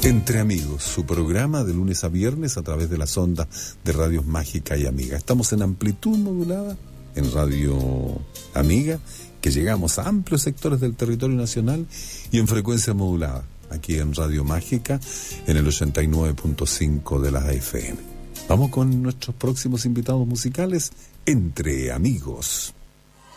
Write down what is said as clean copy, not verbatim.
Entre Amigos, su programa de lunes a viernes a través de las ondas de Radios Mágica y Amiga. Estamos en amplitud modulada, en Radio Amiga, que llegamos a amplios sectores del territorio nacional, y en frecuencia modulada, aquí en Radio Mágica, en el 89.5 de la FM. Vamos con nuestros próximos invitados musicales, Entre Amigos.